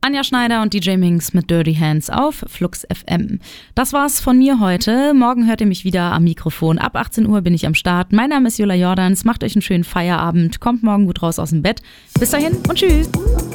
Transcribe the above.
Anja Schneider und DJ Minx mit Dirty Hands auf Flux FM. Das war's von mir heute. Morgen hört ihr mich wieder am Mikrofon. Ab 18 Uhr bin ich am Start. Mein Name ist Jula Jordans. Macht euch einen schönen Feierabend. Kommt morgen gut raus aus dem Bett. Bis dahin und tschüss.